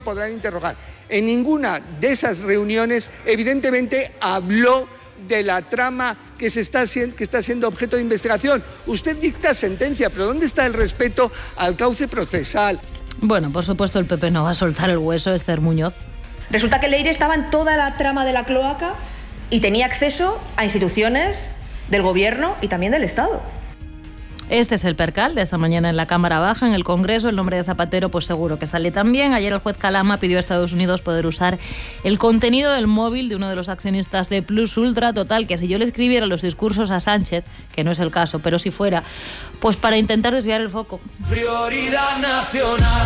podrán interrogar. En ninguna de esas reuniones, evidentemente, habló de la trama que está siendo objeto de investigación. Usted dicta sentencia, pero ¿dónde está el respeto al cauce procesal? Bueno, por supuesto el PP no va a soltar el hueso, Esther Muñoz. Resulta que Leire estaba en toda la trama de la cloaca y tenía acceso a instituciones del Gobierno y también del Estado. Este es el percal de esta mañana en la Cámara Baja. En el Congreso el nombre de Zapatero pues seguro que sale también. Ayer el juez Calama pidió a Estados Unidos poder usar el contenido del móvil de uno de los accionistas de Plus Ultra. Total, que si yo le escribiera los discursos a Sánchez, que no es el caso, pero si fuera, pues para intentar desviar el foco. Prioridad nacional.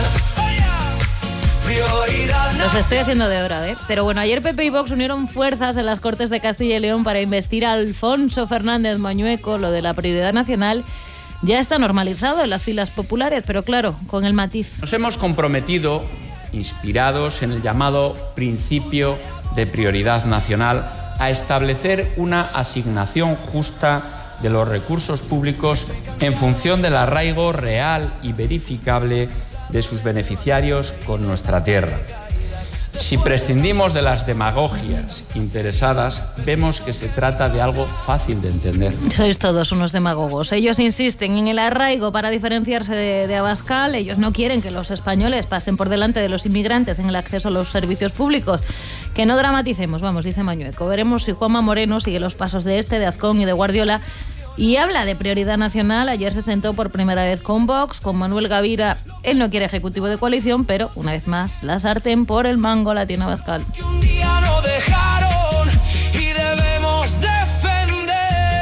Los estoy haciendo de hora, ¿eh? Pero bueno, ayer PP y Vox unieron fuerzas en las Cortes de Castilla y León para investir a Alfonso Fernández Mañueco. Lo de la prioridad nacional ya está normalizado en las filas populares, pero claro, con el matiz. Nos hemos comprometido, inspirados en el llamado principio de prioridad nacional, a establecer una asignación justa de los recursos públicos en función del arraigo real y verificable de sus beneficiarios con nuestra tierra. Si prescindimos de las demagogias interesadas, vemos que se trata de algo fácil de entender. Sois todos unos demagogos. Ellos insisten en el arraigo para diferenciarse de Abascal. Ellos no quieren que los españoles pasen por delante de los inmigrantes en el acceso a los servicios públicos. Que no dramaticemos, vamos, dice Mañueco. Veremos si Juanma Moreno sigue los pasos de Azcón y de Guardiola y habla de prioridad nacional. Ayer se sentó por primera vez con Vox, con Manuel Gavira. Él no quiere ejecutivo de coalición, pero una vez más la sartén por el mango la tiene Abascal. Un día no dejaron y debemos defender.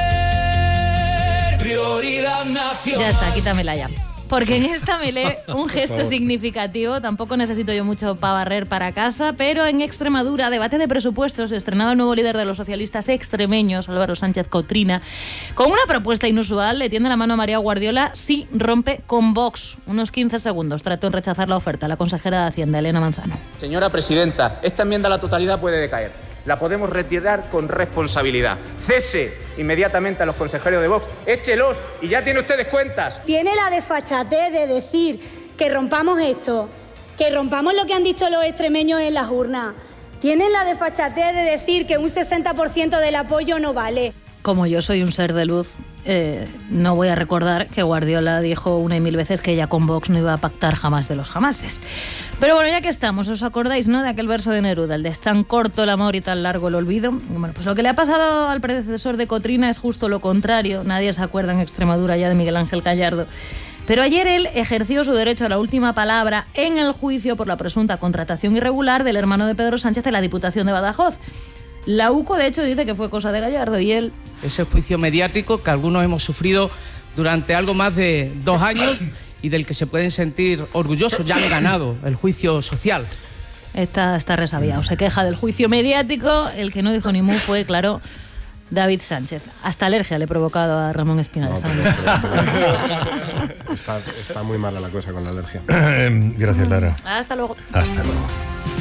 Prioridad nacional. Ya está, quítamela ya. Porque en esta me lee un gesto significativo. Tampoco necesito yo mucho para barrer para casa, pero en Extremadura, debate de presupuestos, estrenado el nuevo líder de los socialistas extremeños, Álvaro Sánchez Cotrina, con una propuesta inusual. Le tiende la mano a María Guardiola si rompe con Vox. Unos 15 segundos trató en rechazar la oferta la consejera de Hacienda, Elena Manzano. Señora presidenta, esta enmienda a la totalidad puede decaer. La podemos retirar con responsabilidad. Cese inmediatamente a los consejeros de Vox. Échelos y ya tiene ustedes cuentas. Tiene la desfachatez de decir que rompamos esto, que rompamos lo que han dicho los extremeños en las urnas. Tienen la desfachatez de decir que un 60% del apoyo no vale. Como yo soy un ser de luz, no voy a recordar que Guardiola dijo una y mil veces que ella con Vox no iba a pactar jamás de los jamases. Pero bueno, ya que estamos, ¿os acordáis, no, de aquel verso de Neruda, el de "es tan corto el amor y tan largo el olvido"? Bueno, pues lo que le ha pasado al predecesor de Cotrina es justo lo contrario. Nadie se acuerda en Extremadura ya de Miguel Ángel Gallardo. Pero ayer él ejerció su derecho a la última palabra en el juicio por la presunta contratación irregular del hermano de Pedro Sánchez en la Diputación de Badajoz. La UCO, de hecho, dice que fue cosa de Gallardo y él... Ese juicio mediático que algunos hemos sufrido durante algo más de 2 años y del que se pueden sentir orgullosos, ya han ganado el juicio social. Está resabiado, se queja del juicio mediático. El que no dijo ni mu fue, claro, David Sánchez. Hasta alergia le he provocado a Ramón Espinal. No, está muy mala la cosa con la alergia. Gracias, Lara. Hasta luego. Hasta luego.